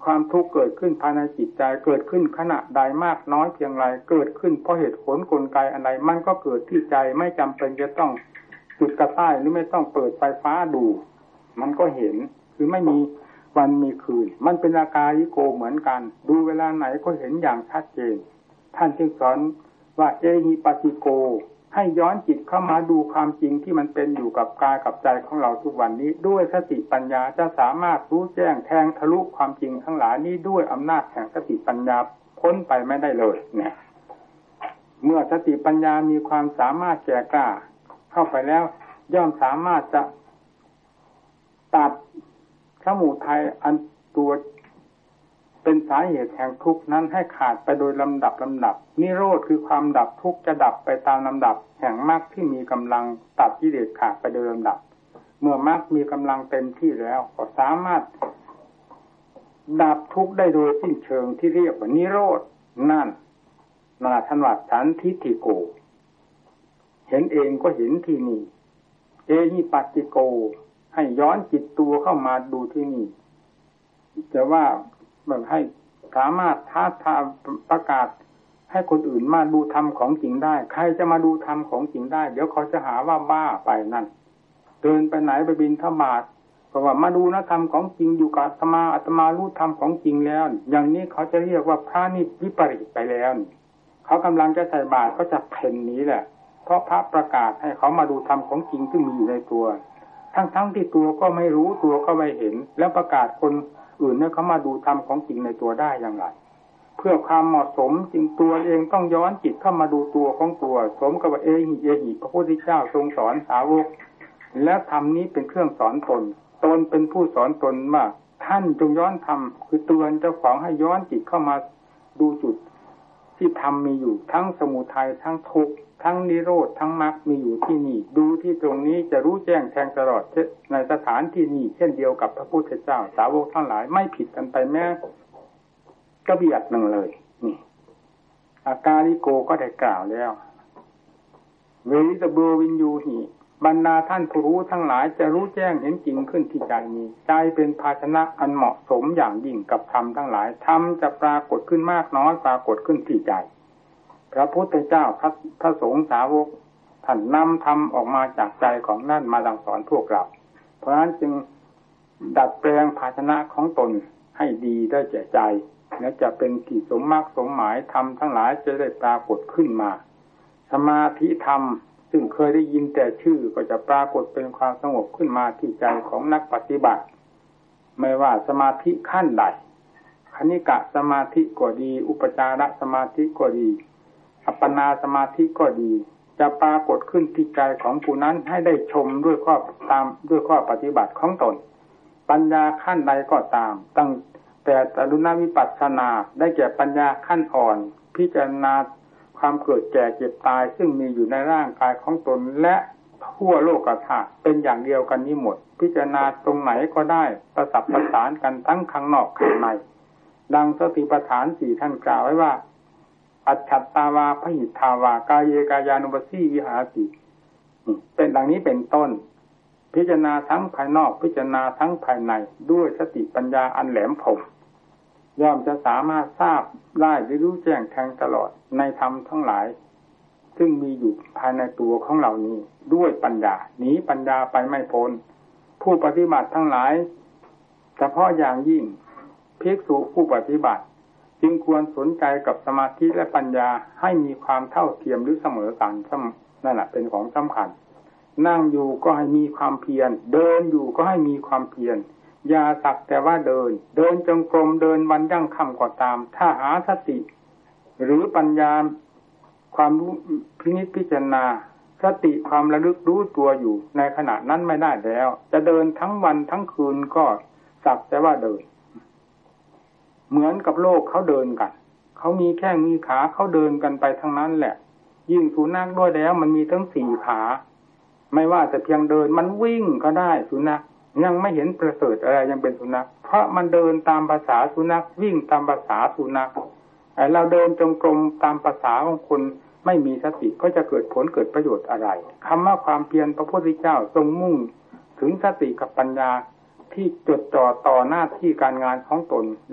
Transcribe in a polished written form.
ความทุกข์เกิดขึ้นภายในจิตใจเกิดขึ้นขณะใดมากน้อยเพียงไรเกิดขึ้นเพราะเหตุผลกลไกอะไรมันก็เกิดที่ใจไม่จำเป็นจะต้องจุดกระต่ายหรือไม่ต้องเปิดไฟฟ้าดูมันก็เห็นคือไม่มีวันมีคืนมันเป็นอาการลิโกเหมือนกันดูเวลาไหนก็เห็นอย่างชัดเจนท่านจึงสอนว่าเอหิปัสสิโกให้ย้อนจิตเข้ามาดูความจริงที่มันเป็นอยู่กับกายกับใจของเราทุกวันนี้ด้วยสติปัญญาจะสามารถรู้แจ้งแทงทะลุความจริงทั้งหลายนี้ด้วยอำนาจแห่งสติปัญญาพ้นไปไม่ได้เลยเนี่ยเมื่อสติปัญญามีความสามารถแก่กล้าเข้าไปแล้วย่อมสามารถจะตัดสมุทัยอันตัวเป็นสาเหตุแห่งทุกข์นั้นให้ขาดไปโดยลำดับนิโรธคือความดับทุกข์จะดับไปตามลำดับแห่งมรรคที่มีกำลังตัดกิเลสขาดไปโดยลำดับเมื่อมรรคมีกำลังเต็มที่แล้วก็สามารถดับทุกข์ได้โดยสิ้นเชิงที่เรียกว่านิโรธนั่นท่านว่าสันทิฏฐิโกเห็นเองก็เห็นที่นี่เอหิปัสสิโกให้ย้อนจิตตัวเข้ามาดูที่นี่จะว่าแบบให้สามารถท้าทายประกาศให้คนอื่นมาดูธรรมของจริงได้ใครจะมาดูธรรมของจริงได้เดี๋ยวเขาจะหาว่าบ้าไปนั่นเดินไปไหนไปบิณฑบาตเพราะว่ามาดูนะธรรมของจริงอยู่กับอาตมารู้ธรรมของจริงแล้วอย่างนี้เขาจะเรียกว่าพระนี่วิปริตไปแล้วเขากำลังจะใส่บาตรก็จะเพ่นนี้แหละเพราะพระประกาศให้เขามาดูธรรมของจริงที่มีอยู่ในตัวทั้งที่ตัวก็ไม่รู้ตัวก็ไม่เห็นแล้วประกาศคนอื่นเนี่ยเขามาดูธรรมของจริงในตัวได้อย่างไรเพื่อความเหมาะสมจริงตัวเองต้องย้อนจิตเข้ามาดูตัวของตัวสมกับว่าเอหิพระพุทธเจ้าทรงสอนสาวกและธรรมนี้เป็นเครื่องสอนตนเป็นผู้สอนตนว่าท่านจงย้อนธรรมคือเตือนเจ้าของให้ย้อนจิตเข้ามาดูจุดที่ธรรมมีอยู่ทั้งสมุทัยทั้งทุกข์ทั้งนิโรธทั้งมรรคมีอยู่ที่นี่ดูที่ตรงนี้จะรู้แจ้งแทงตลอดในสถานที่นี้เช่นเดียวกับพระพุทธเจ้าสาวกทั้งหลายไม่ผิดกันไปแม้กระเบียดหนึ่งเลยนี่อาการลิโกก็ได้กล่าวแล้วเวริตเบวินยูหิบรรดาท่านผู้รู้ทั้งหลายจะรู้แจ้งเห็นจริงขึ้นที่ใจนี้ใจเป็นภาชนะอันเหมาะสมอย่างยิ่งกับธรรมทั้งหลายธรรมจะปรากฏขึ้นมากน้อยปรากฏขึ้นที่ใจพระพุทธเจ้าพระสงฆ์สาวกท่านนำธรรมออกมาจากใจของนั่นมาดังสอนพวกเราเพราะฉะนั้นจึงดัดแปลงภาชนะของตนให้ดีได้แก่ใจและจะเป็นที่สมมากสมหมายธรรมทั้งหลายจะได้ปรากฏขึ้นมาสมาธิธรรมซึ่งเคยได้ยินแต่ชื่อก็จะปรากฏเป็นความสงบขึ้นมาที่ใจของนักปฏิบัติไม่ว่าสมาธิขั้นใดคณิกะสมาธิก็ดีอุปจารสมาธิก็ดีอัปปนาสมาธิก็ดีจะปรากฏขึ้นที่ใจของผู้นั้นให้ได้ชมด้วยข้อปฏิบัติของตนปัญญาขั้นใดก็ตามตั้งแต่อรุณวิปัสสนาได้แก่ปัญญาขั้นอ่อนพิจารณาความเกิดแก่เจ็บตายซึ่งมีอยู่ในร่างกายของตนและทั่วโลกธาตุเป็นอย่างเดียวกันนี้หมดพิจารณาตรงไหนก็ได้ประสับประสานกันทั้งข้างนอกข้างในดังสติปัฏฐาน4ท่านกล่าวไว้ว่าอัจฉัตตาวาพหิทธาวากายเยกายานุปัสสีวิหารติเป็นดังนี้เป็นต้นพิจารณาทั้งภายนอกพิจารณาทั้งภายในด้วยสติปัญญาอันแหลมคมย่อมจะสามารถทราบได้หรือรู้แจ้งแทงตลอดในธรรมทั้งหลายซึ่งมีอยู่ภายในตัวของเรานี้ด้วยปัญญาหนีปัญญาไปไม่พ้นผู้ปฏิบัติทั้งหลายเฉพาะอย่างยิ่งภิกษุผู้ปฏิบัติจึงควรสนใจกับสมาธิและปัญญาให้มีความเท่าเทียมหรือเสมอกันนั่นแหละเป็นของสำคัญนั่งอยู่ก็ให้มีความเพียรเดินอยู่ก็ให้มีความเพียรอย่าสักแต่ว่าเดินจงกรมเดินวันยั่งค่ำก็ตามถ้าหาสติหรือปัญญาความรู้พินิจพิจารณาสติความระลึกรู้ตัวอยู่ในขณะนั้นไม่ได้แล้วจะเดินทั้งวันทั้งคืนก็สักแต่ว่าเดินเหมือนกับโลกเขาเดินกันเขามีแข้งมีขาเขาเดินกันไปทั้งนั้นแหละยิ่งสุนัขด้วยแล้วมันมีทั้ง4ขาไม่ว่าแต่เพียงเดินมันวิ่งก็ได้สุนัขยังไม่เห็นประเสริฐอะไรยังเป็นสุนัขเพราะมันเดินตามภาษาสุนัขวิ่งตามภาษาสุนัขเราเดินจงกรมตามภาษาของคนไม่มีสติก็จะเกิดผลเกิดประโยชน์อะไรคำว่าความเพียรพระพุทธเจ้าทรงมุ่งถึงสติกับปัญญาที่จดจ่อต่อหน้าที่การงานของตน